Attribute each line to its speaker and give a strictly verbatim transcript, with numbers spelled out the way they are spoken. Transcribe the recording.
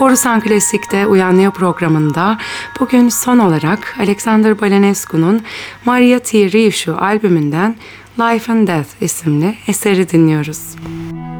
Speaker 1: Borusan Klasik'te Uyanıyor programında bugün son olarak Alexander Balanescu'nun Maria T. Reissue albümünden Life and Death isimli eseri dinliyoruz.